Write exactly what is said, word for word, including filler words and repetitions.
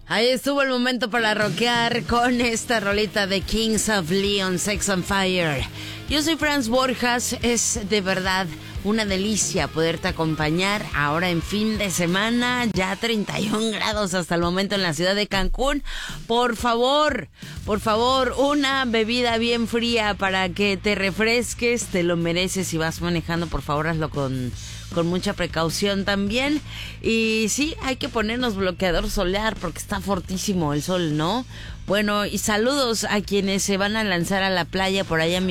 Ahí estuvo el momento para rockear con esta rolita de Kings of Leon, Sex on Fire. Yo soy Franz Borjas, es de verdad una delicia poderte acompañar ahora en fin de semana, ya treinta y un grados hasta el momento en la ciudad de Cancún. Por favor, por favor, una bebida bien fría para que te refresques, te lo mereces. Si vas manejando, por favor, hazlo con... con mucha precaución también. Y sí, hay que ponernos bloqueador solar porque está fortísimo el sol, ¿no? Bueno, y saludos a quienes se van a lanzar a la playa por allá en